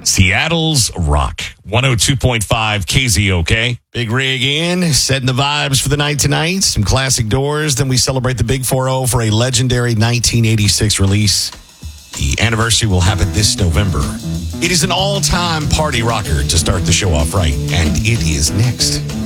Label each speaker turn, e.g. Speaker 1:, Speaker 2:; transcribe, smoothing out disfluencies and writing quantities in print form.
Speaker 1: Seattle's Rock. 102.5 KZOK. Big Rig in, setting the vibes for the night tonight. Some classic Doors. Then we celebrate the Big 4-0 for a legendary 1986 release. The anniversary will happen this November. It is an all-time party rocker to start the show off right, and it is next.